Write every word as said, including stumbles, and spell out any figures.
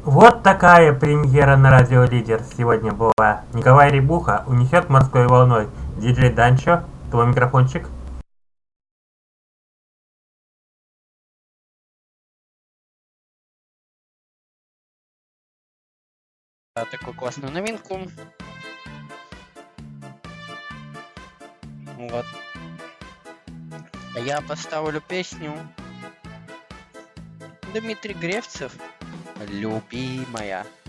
Вот такая премьера на Радио Лидер сегодня была. Николай Рябуха унесет морской волной. Диджей Данчо, твой микрофончик. Такую классную новинку. Вот. Я поставлю песню Дмитрий Гревцев «Любимая».